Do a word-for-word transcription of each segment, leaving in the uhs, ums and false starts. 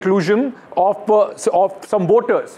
inclusion of, uh, of some voters,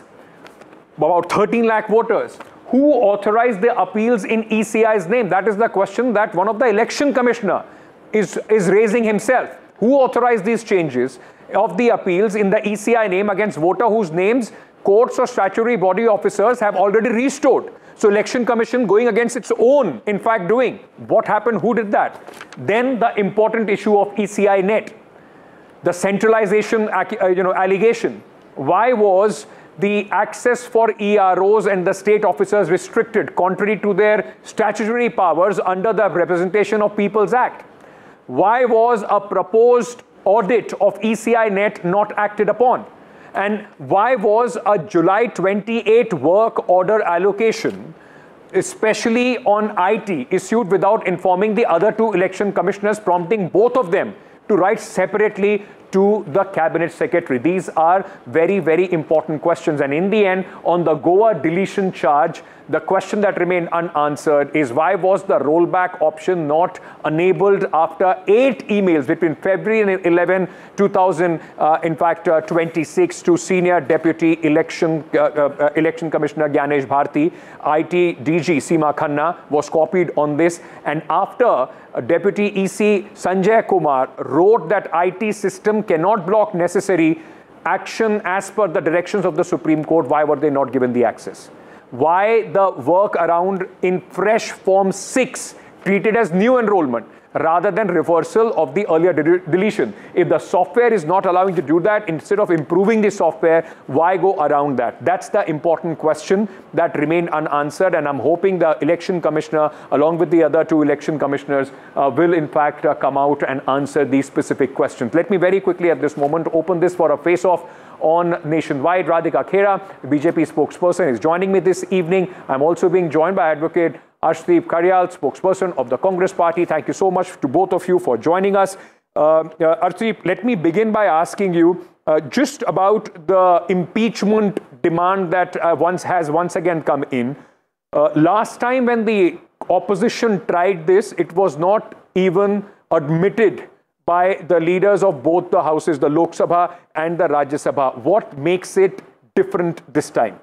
about thirteen lakh voters. Who authorized the appeals in E C I's name? That is the question that one of the election commissioner is, is raising himself. Who authorized these changes of the appeals in the E C I name against voter whose names courts or statutory body officers have already restored? So election commission going against its own, in fact, doing. What happened? Who did that? Then the important issue of E C I net, the centralization uh, you know, allegation. Why was the access for E R Os and the state officers restricted, contrary to their statutory powers under the Representation of People's Act? Why was a proposed audit of E C I net not acted upon? And why was a July twenty-eighth work order allocation, especially on I T, issued without informing the other two election commissioners, prompting both of them to write separately to the cabinet secretary? These are very, very important questions. And in the end, on the Goa deletion charge, the question that remained unanswered is why was the rollback option not enabled after eight emails between February eleventh, two thousand, uh, in fact, uh, twenty-six, to Senior Deputy Election uh, uh, Election Commissioner Gyanesh Bharti. I T D G Seema Khanna was copied on this. And after uh, Deputy E C Sanjay Kumar wrote that I T system cannot block necessary action as per the directions of the Supreme Court, why were they not given the access? Why the work around in fresh form six treated as new enrollment rather than reversal of the earlier de deletion? If the software is not allowing to do that, instead of improving the software, why go around that? That's the important question that remained unanswered, and I'm hoping the election commissioner, along with the other two election commissioners, uh, will in fact uh, come out and answer these specific questions. Let me very quickly at this moment open this for a face-off on Nationwide. Radhika Khera, B J P spokesperson, is joining me this evening. I'm also being joined by Advocate Arshdeep Karyal, spokesperson of the Congress Party. Thank you so much to both of you for joining us. Uh, uh, Arshdeep, let me begin by asking you uh, just about the impeachment demand that uh, once has once again come in. Uh, last time when the opposition tried this, it was not even admitted by the leaders of both the houses, the Lok Sabha and the Rajya Sabha. What makes it different this time?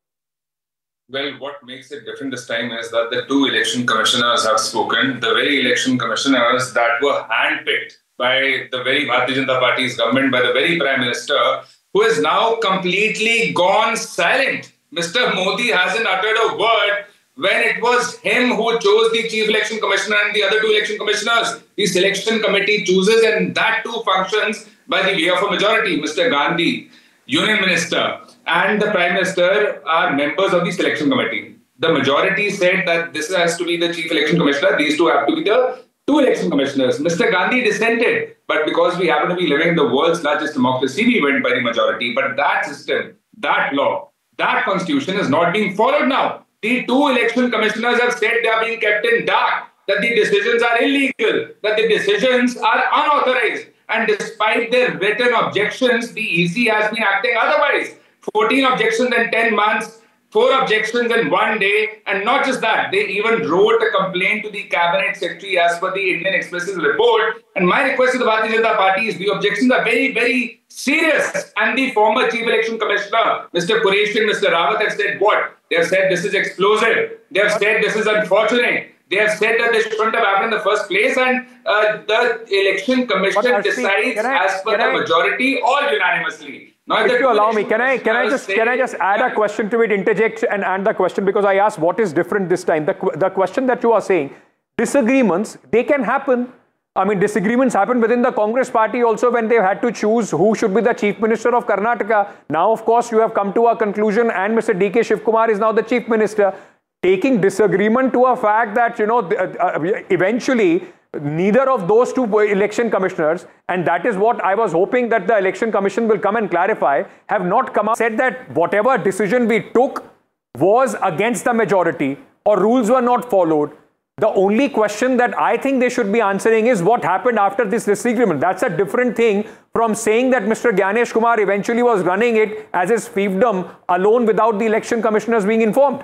Well, what makes it different this time is that the two election commissioners have spoken, the very election commissioners that were handpicked by the very Bharatiya Janata Party's government, by the very Prime Minister, who is now completely gone silent. Mister Modi hasn't uttered a word when it was him who chose the Chief Election Commissioner and the other two election commissioners. The selection committee chooses, and that too functions by the way of a majority. Mister Gandhi, Union Minister, and the Prime Minister are members of the selection committee. The majority said that this has to be the Chief Election Commissioner, these two have to be the two election commissioners. Mister Gandhi dissented, but because we happen to be living in the world's largest democracy, we went by the majority. But that system, that law, that constitution is not being followed now. The two election commissioners have said they are being kept in dark, that the decisions are illegal, that the decisions are unauthorized. And despite their written objections, the E C has been acting otherwise. fourteen objections in ten months, four objections in one day. And not just that, they even wrote a complaint to the Cabinet Secretary as per the Indian Express's report. And my request to the Bharatiya Janata Party is the objections are very, very serious. And the former Chief Election Commissioner, Mister Qureshi and Mister Rawat, have said what? They have said this is explosive. They have said this is unfortunate. They have said that this shouldn't have happened in the first place, and uh, the election commission decides I, as per the I, majority or unanimously. Now, if you allow me, can I can I just can I just add a question to it, interject and add the question, because I asked what is different this time. The the question that you are saying, disagreements, they can happen. I mean, disagreements happen within the Congress party also when they had to choose who should be the Chief Minister of Karnataka. Now, of course, you have come to a conclusion, and Mister D K Shivkumar is now the Chief Minister. Taking disagreement to a fact that, you know, uh, eventually neither of those two election commissioners, and that is what I was hoping that the election commission will come and clarify, have not come up, said that whatever decision we took was against the majority or rules were not followed. The only question that I think they should be answering is what happened after this disagreement. That's a different thing from saying that Mister Gyanesh Kumar eventually was running it as his fiefdom alone without the election commissioners being informed.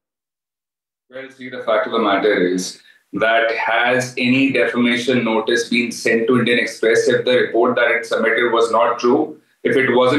Well, see, the fact of the matter is that has any defamation notice been sent to Indian Express if the report that it submitted was not true? If it wasn't